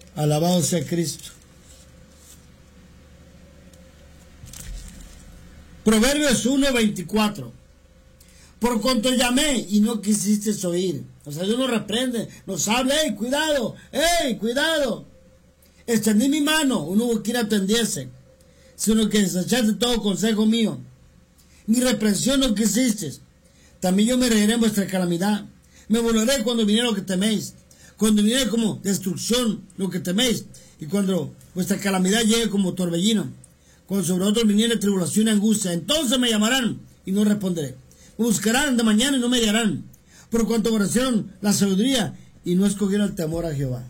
Alabado sea Cristo. Proverbios 1:24. Por cuanto llamé y no quisiste oír. O sea, Dios nos reprende, nos habla, ¡hey, cuidado! ¡Hey, cuidado! Extendí mi mano, no hubo quien atendiese, sino que desechaste todo consejo mío. Mi reprensión no quisiste. También yo me reiré en vuestra calamidad. Me volveré cuando viniera lo que teméis. Cuando viniera como destrucción lo que teméis. Y cuando vuestra calamidad llegue como torbellino. Cuando sobre otros viniera tribulación y angustia. Entonces me llamarán y no responderé. Me buscarán de mañana y no me hallarán. Por cuanto aborrecieron la sabiduría y no escogieron el temor a Jehová.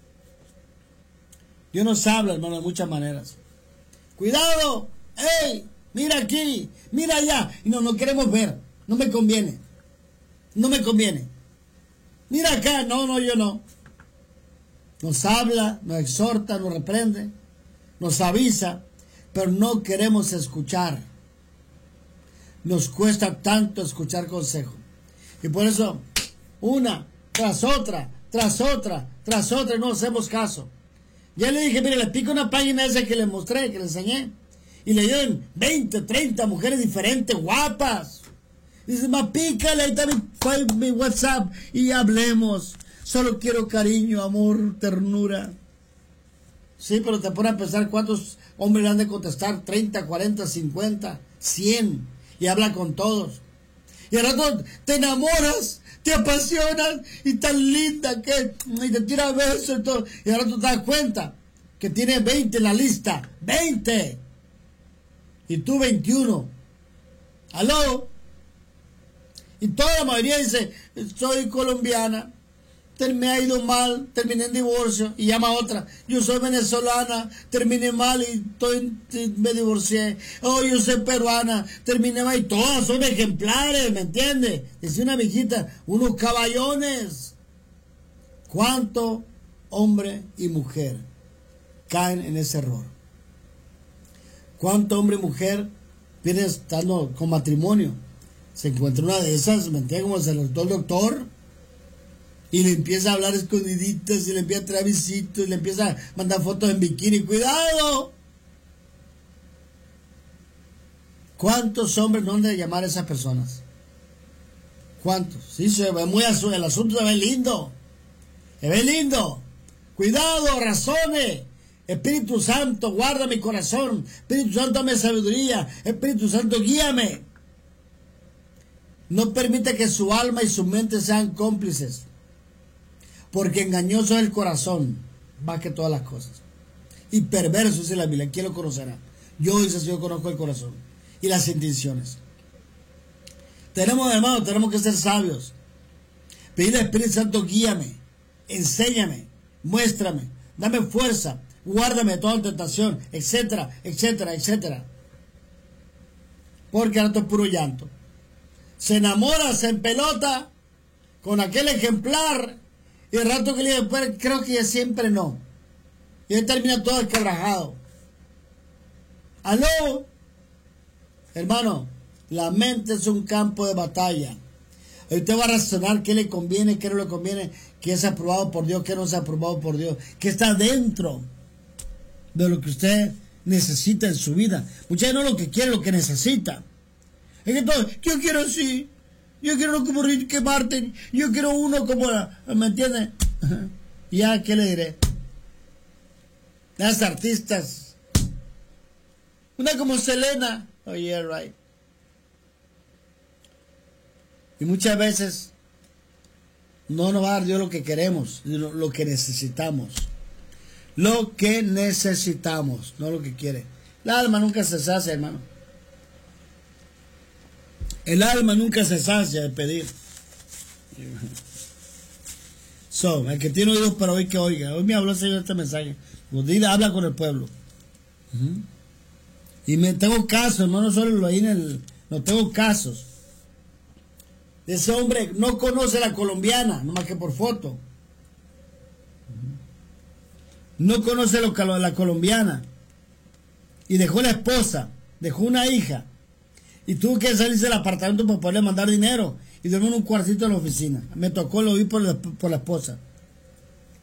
Dios nos habla, hermano, de muchas maneras. ¡Cuidado! ¡Ey! Mira aquí, mira allá. Y no queremos ver. No me conviene. No me conviene. Mira acá. No, yo no. Nos habla, nos exhorta, nos reprende, nos avisa, pero no queremos escuchar. Nos cuesta tanto escuchar consejo. Y por eso, una tras otra, y no hacemos caso. Ya le dije, mire, le pico una página esa que le mostré, que le enseñé. Y le dieron 20, 30 mujeres diferentes, guapas. Dice, pícale, ahí está mi WhatsApp y hablemos. Solo quiero cariño, amor, ternura. Sí, pero te pones a pensar cuántos hombres le han de contestar. 30, 40, 50, 100. Y habla con todos. Y al rato te enamoras, te apasionas y tan linda que y te tira besos y todo. Y al rato te das cuenta que tiene 20 en la lista. 20. Y tú 21. ¿Aló? Y toda la mayoría dice, soy colombiana, me ha ido mal, terminé en divorcio. Y llama a otra, yo soy venezolana, terminé mal y me divorcié. Oh, yo soy peruana, terminé mal. Y todas son ejemplares, ¿me entiendes? Decía una viejita, unos caballones. ¿Cuánto hombre y mujer caen en ese error? ¿Cuánto hombre y mujer vienen estando con matrimonio? Se encuentra una de esas, ¿me entiendes? Como se le notó el doctor. Y le empieza a hablar escondiditas, y le empieza a traer visitos, y le empieza a mandar fotos en bikini. ¡Cuidado! ¿Cuántos hombres no han de llamar a esas personas? ¿Cuántos? Sí, se ve muy azul, el asunto se ve lindo. Se ve lindo. Cuidado, razone. Espíritu Santo, guarda mi corazón. Espíritu Santo, dame sabiduría. Espíritu Santo, guíame. No permite que su alma y su mente sean cómplices. Porque engañoso es el corazón, más que todas las cosas. Y perverso es la Biblia. ¿Quién lo conocerá? Yo, dice el Señor, conozco el corazón y las intenciones. Hermanos, tenemos que ser sabios. Pedirle al Espíritu Santo, guíame, enséñame, muéstrame, dame fuerza, guárdame de toda tentación, etcétera, etcétera, etcétera. Porque ahora esto es puro llanto. Se enamora, se empelota con aquel ejemplar. Y el rato que le digo, creo que ya siempre no. Y él termina todo desquebrajado. ¿Aló? Hermano, la mente es un campo de batalla. Y usted va a razonar qué le conviene, qué no le conviene, qué es aprobado por Dios, qué no es aprobado por Dios, qué está dentro de lo que usted necesita en su vida. Muchas veces no lo que quiere, lo que necesita. Es que todo, yo quiero así. Yo quiero uno como Ricky Martin. Yo quiero uno como... ¿Me entiendes? Ya, ¿qué le diré? Las artistas. Una como Selena. Oh, yeah, right. Y muchas veces no nos va a dar Dios lo que queremos, sino lo que necesitamos. Lo que necesitamos, no lo que quiere. La alma nunca se sacia, hermano. El alma nunca se sacia de pedir. El que tiene oídos para oír, que oiga. Hoy me habló el Señor este mensaje. Habla con el pueblo. Y tengo casos, hermano, solo lo ahí no tengo casos. Ese hombre no conoce la colombiana, nomás que por foto. No conoce la colombiana. Y dejó la esposa, dejó una hija. Y tuvo que salirse del apartamento para poderle mandar dinero. Y dormir en un cuartito en la oficina. Me tocó, lo vi por la esposa.